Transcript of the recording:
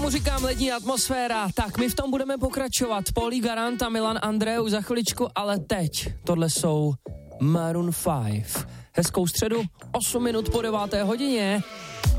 tomu říkám lední atmosféra. Tak my v tom budeme pokračovat. Paulí Garant a Milan Andreu za chviličku, ale teď tohle jsou Maroon 5. Hezkou středu, 8 minut po 9. hodině.